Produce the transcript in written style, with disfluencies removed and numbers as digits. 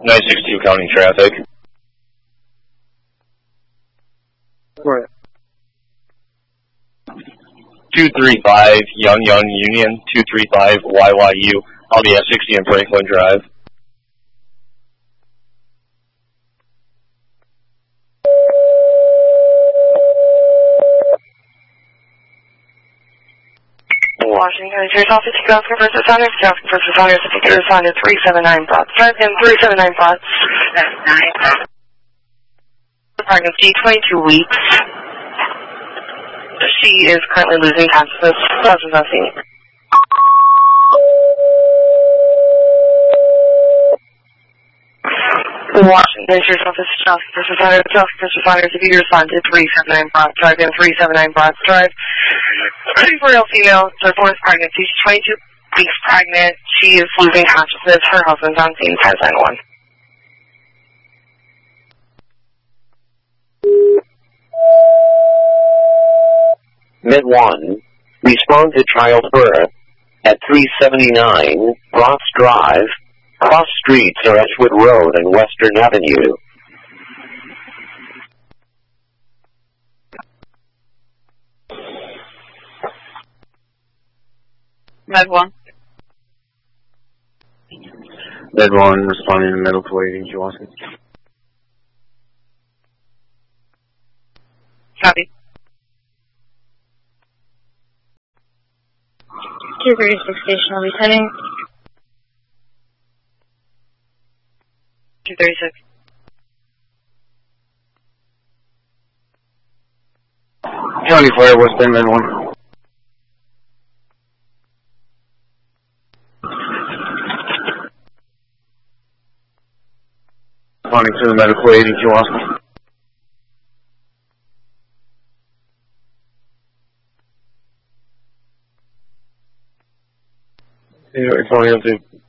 962 counting traffic. Right. 235 Young Union, 235 YYU. I'll be at 60 and Franklin Drive. Washington Sheriff's Office, you can ask for Saunders. You ask for Saunders if you could respond to 379 Broad Drive and 379 Broad. Pregnancy, 22 weeks. She is currently losing consciousness. That's nothing. Washington Sheriff's Office, Josh versus Saunders, if you could respond to 379 Broad Drive and 379 Broad Drive. 34-year-old female, her fourth pregnancy. She's 22 weeks pregnant. She is losing consciousness. Her husband's on scene, 1091. Med 1, respond to child birth at 379 Ross Drive. Cross streets are Edgewood Road and Western Avenue. Med 1. Med 1, responding to middle to 8 Inch Washington. Copy. 236 station, I'll be heading. 236. County Fire, West Bend, Med 1. Responding to the medical aid in Kewaskum. It's only up to